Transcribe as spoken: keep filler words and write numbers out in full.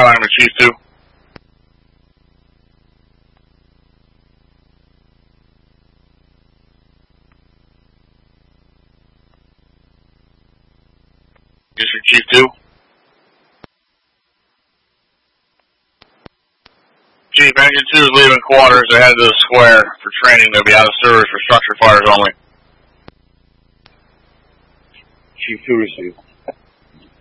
I'm with Chief two. District Chief two. Chief, Engine two is leaving quarters ahead of the square for training. They'll be out of service for structure fires only. Chief two received.